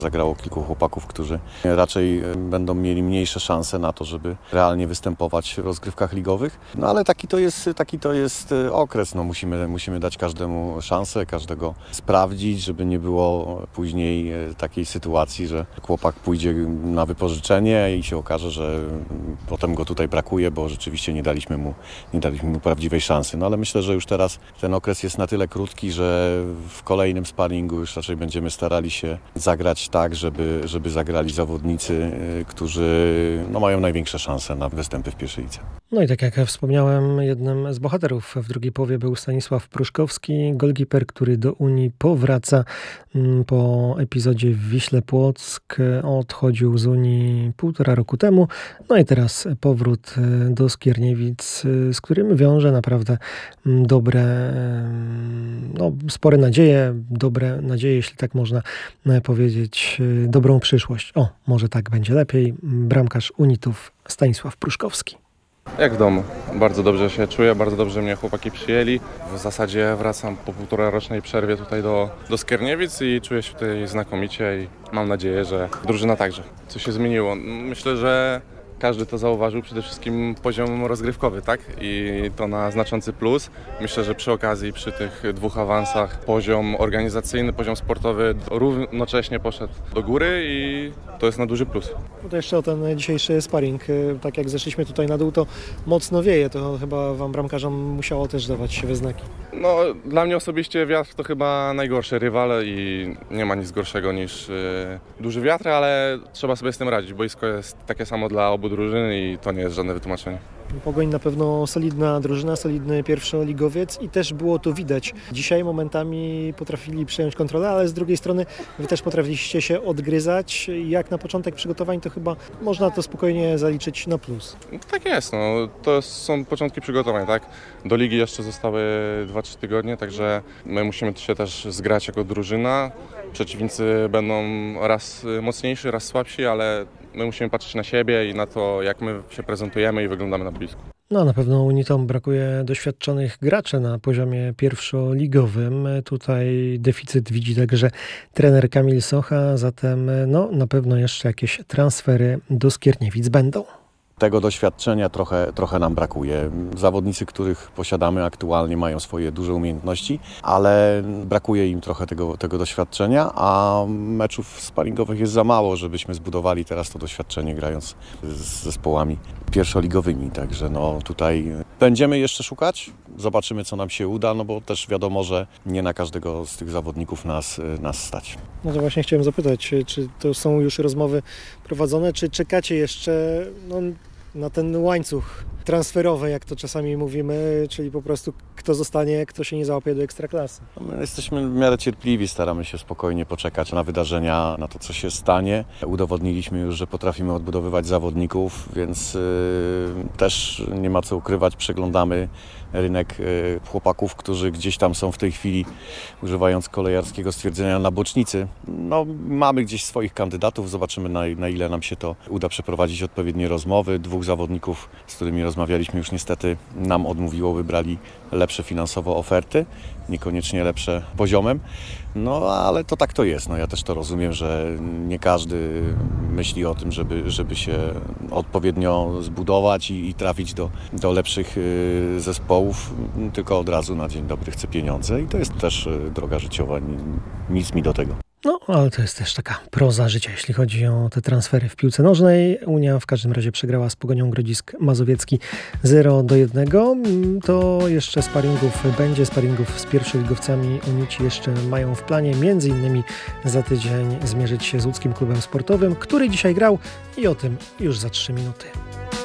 Zagrało kilku chłopaków, którzy raczej będą mieli mniejsze szanse na to, żeby realnie występować w rozgrywkach ligowych. No ale taki to jest okres. No, musimy dać każdemu szansę, każdego sprawdzić, żeby nie było później takiej sytuacji, że chłopak pójdzie na wypożyczenie i się okaże, że potem go tutaj brakuje, bo rzeczywiście nie daliśmy mu prawdziwej szansy. No ale myślę, że już teraz ten okres jest na tyle krótki, że w kolejnym sparingu już raczej będziemy starali się zagrać tak, żeby zagrali zawodnicy, którzy mają największe szanse na występy w pierwszej lidze. No i tak jak wspomniałem, jednym z bohaterów w drugiej połowie był Stanisław Pruszkowski, golkiper, który do Unii powraca po epizodzie w Wiśle Płock. Odchodził z Unii 1,5 roku temu. No i teraz powrót do Skierniewic, z którym wiąże naprawdę spore nadzieje, jeśli tak można powiedzieć, dobrą przyszłość. Może tak będzie lepiej. Bramkarz Unitów Stanisław Pruszkowski. Jak w domu. Bardzo dobrze się czuję, bardzo dobrze mnie chłopaki przyjęli. W zasadzie wracam po 1,5-rocznej przerwie tutaj do Skierniewic i czuję się tutaj znakomicie i mam nadzieję, że drużyna także. Co się zmieniło? Myślę, że każdy to zauważył, przede wszystkim poziom rozgrywkowy, tak? I to na znaczący plus. Myślę, że przy okazji, przy tych 2 awansach, poziom organizacyjny, poziom sportowy równocześnie poszedł do góry i to jest na duży plus. No to jeszcze o ten dzisiejszy sparring. Tak jak zeszliśmy tutaj na dół, to mocno wieje. To chyba wam bramkarzom musiało też dawać we znaki. No, dla mnie osobiście wiatr to chyba najgorszy rywal i nie ma nic gorszego niż duży wiatr, ale trzeba sobie z tym radzić. Boisko jest takie samo dla obu drużyn i to nie jest żadne wytłumaczenie. Pogoń na pewno solidna drużyna, solidny pierwszoligowiec i też było to widać. Dzisiaj momentami potrafili przejąć kontrolę, ale z drugiej strony wy też potrafiliście się odgryzać. Jak na początek przygotowań, to chyba można to spokojnie zaliczyć na plus. Tak jest, to są początki przygotowań, tak? Do ligi jeszcze zostały 2-3 tygodnie, także my musimy się też zgrać jako drużyna. Przeciwnicy będą raz mocniejsi, raz słabsi, ale my musimy patrzeć na siebie i na to, jak my się prezentujemy i wyglądamy na boisku. No, na pewno Unitom brakuje doświadczonych graczy na poziomie pierwszoligowym. Tutaj deficyt widzi także trener Kamil Socha, zatem na pewno jeszcze jakieś transfery do Skierniewic będą. Tego doświadczenia trochę nam brakuje. Zawodnicy, których posiadamy aktualnie, mają swoje duże umiejętności, ale brakuje im trochę tego doświadczenia, a meczów sparingowych jest za mało, żebyśmy zbudowali teraz to doświadczenie grając z zespołami pierwszoligowymi. Także tutaj będziemy jeszcze szukać, zobaczymy co nam się uda, bo też wiadomo, że nie na każdego z tych zawodników nas stać. No to właśnie chciałem zapytać, czy to są już rozmowy prowadzone, czy czekacie jeszcze na ten łańcuch transferowy, jak to czasami mówimy, czyli po prostu kto zostanie, kto się nie załapie do Ekstraklasy. My jesteśmy w miarę cierpliwi, staramy się spokojnie poczekać na wydarzenia, na to co się stanie. Udowodniliśmy już, że potrafimy odbudowywać zawodników, więc też nie ma co ukrywać, przeglądamy rynek chłopaków, którzy gdzieś tam są w tej chwili, używając kolejarskiego stwierdzenia, na bocznicy. Mamy gdzieś swoich kandydatów, zobaczymy na ile nam się to uda przeprowadzić odpowiednie rozmowy. 2 zawodników, z którymi rozmawialiśmy, już niestety nam odmówiło, wybrali lepsze finansowo oferty, niekoniecznie lepsze poziomem. Ale to tak to jest. Ja też to rozumiem, że nie każdy myśli o tym, żeby się odpowiednio zbudować i trafić do lepszych zespołów, tylko od razu na dzień dobry chce pieniądze i to jest też droga życiowa, nic mi do tego. Ale to jest też taka proza życia, jeśli chodzi o te transfery w piłce nożnej. Unia w każdym razie przegrała z Pogonią Grodzisk Mazowiecki 0-1. To jeszcze sparingów z pierwszoligowcami. Unici jeszcze mają w planie między innymi za tydzień zmierzyć się z łódzkim klubem sportowym, który dzisiaj grał i o tym już za 3 minuty.